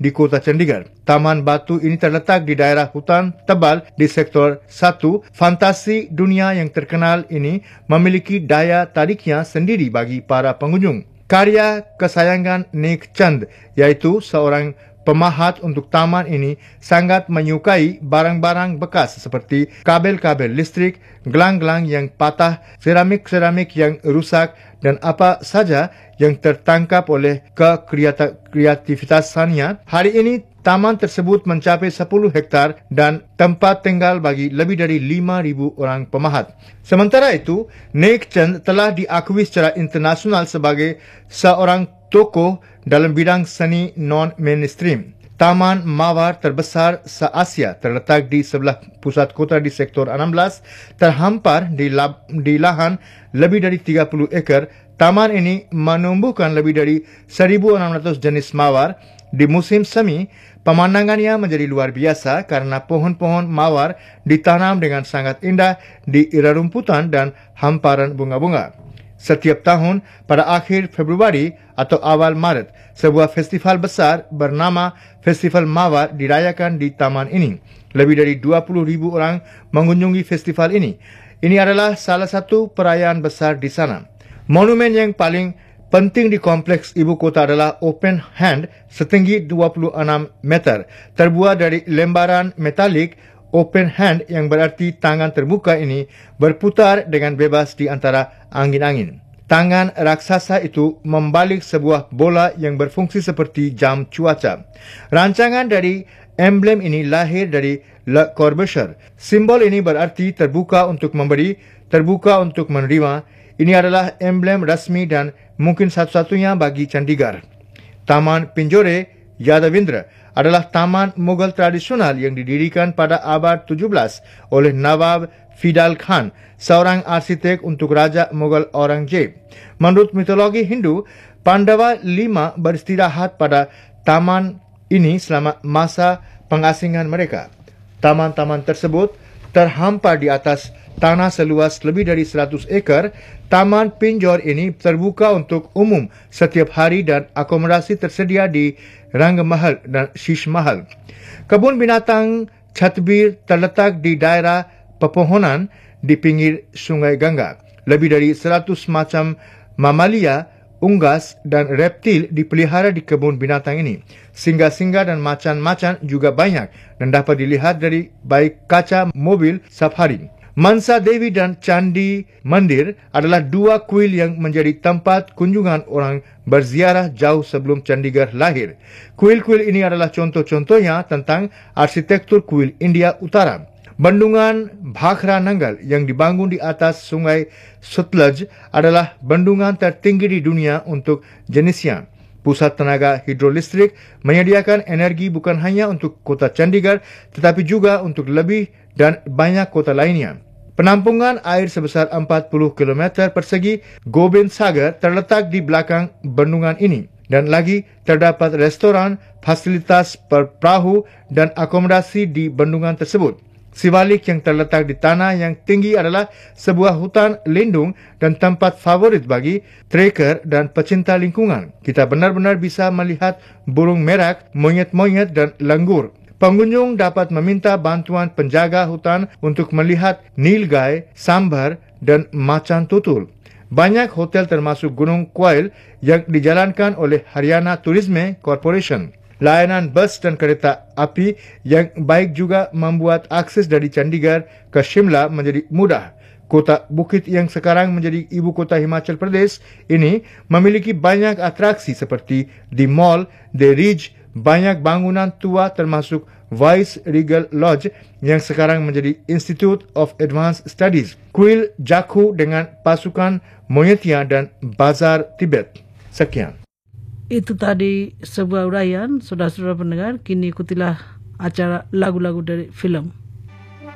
di kota Chandigarh. Taman batu ini terletak di daerah hutan tebal di sektor 1. Fantasi dunia yang terkenal ini memiliki daya tariknya sendiri bagi para pengunjung. Karya kesayangan Nek Chand, iaitu seorang pemahat untuk taman ini, sangat menyukai barang-barang bekas seperti kabel-kabel listrik, gelang-gelang yang patah, seramik-seramik yang rusak dan apa saja yang tertangkap oleh kreativitasannya. Hari ini, taman tersebut mencapai 10 hektar dan tempat tinggal bagi lebih dari 5,000 orang pemahat. Sementara itu, Nek Chand telah diakui secara internasional sebagai seorang tokoh dalam bidang seni non-mainstream. Taman Mawar terbesar se-Asia terletak di sebelah pusat kota di sektor 16, terhampar di lahan lebih dari 30 ekar. Taman ini menumbuhkan lebih dari 1,600 jenis mawar. Di musim semi, pemandangannya menjadi luar biasa karena pohon-pohon mawar ditanam dengan sangat indah di rerumputan dan hamparan bunga-bunga. Setiap tahun, pada akhir Februari atau awal Maret, sebuah festival besar bernama Festival Mawar dirayakan di taman ini. Lebih dari 20,000 orang mengunjungi festival ini. Ini adalah salah satu perayaan besar di sana. Monumen yang paling penting di kompleks ibu kota adalah Open Hand setinggi 26 meter. Terbuat dari lembaran metalik, Open Hand yang berarti tangan terbuka ini berputar dengan bebas di antara angin-angin. Tangan raksasa itu membalik sebuah bola yang berfungsi seperti jam cuaca. Rancangan dari emblem ini lahir dari Le Corbusier. Simbol ini berarti terbuka untuk memberi, terbuka untuk menerima. Ini adalah emblem rasmi dan mungkin satu-satunya bagi Chandigarh. Taman Pinjore Yadavindra adalah taman Mughal tradisional yang didirikan pada abad 17 oleh Nawab Fidal Khan, seorang arsitek untuk Raja Mughal Aurangzeb. Menurut mitologi Hindu, Pandawa 5 beristirahat pada taman ini selama masa pengasingan mereka. Taman-taman tersebut terhampar di atas tanah seluas lebih dari 100 ekar. Taman Pinjor ini terbuka untuk umum setiap hari dan akomodasi tersedia di Ranga Mahal dan Shish Mahal. Kebun binatang Chatbir terletak di daerah pepohonan di pinggir Sungai Ganga. Lebih dari 100 macam mamalia, unggas dan reptil dipelihara di kebun binatang ini. Singa-singa dan macan-macan juga banyak dan dapat dilihat dari baik kaca mobil safari. Mansa Devi dan Candi Mandir adalah dua kuil yang menjadi tempat kunjungan orang berziarah jauh sebelum Chandigarh lahir. Kuil-kuil ini adalah contoh-contohnya tentang arsitektur kuil India Utara. Bendungan Bhakra Nangal yang dibangun di atas sungai Sutlej adalah bendungan tertinggi di dunia untuk jenisnya. Pusat tenaga hidrolistrik menyediakan energi bukan hanya untuk kota Chandigarh tetapi juga untuk lebih dan banyak kota lainnya. Penampungan air sebesar 40 km persegi Gobind Sagar terletak di belakang bendungan ini dan lagi terdapat restoran, fasilitas perahu dan akomodasi di bendungan tersebut. Sivalik yang terletak di tanah yang tinggi adalah sebuah hutan lindung dan tempat favorit bagi trekker dan pecinta lingkungan. Kita benar-benar bisa melihat burung merak, monyet-monyet dan langgur. Pengunjung dapat meminta bantuan penjaga hutan untuk melihat nilgai, sambar dan macan tutul. Banyak hotel termasuk Gunung Kuil yang dijalankan oleh Haryana Tourism Corporation. Layanan bus dan kereta api yang baik juga membuat akses dari Chandigarh ke Shimla menjadi mudah. Kota Bukit yang sekarang menjadi ibu kota Himachal Pradesh ini memiliki banyak atraksi seperti The Mall, The Ridge, banyak bangunan tua termasuk Vice Regal Lodge yang sekarang menjadi Institute of Advanced Studies, kuil Jakhu dengan pasukan Monyetnya dan Bazar Tibet. Sekian. Itu tadi sebuah uraian, saudara-saudara pendengar. Kini ikutilah acara lagu-lagu dari film.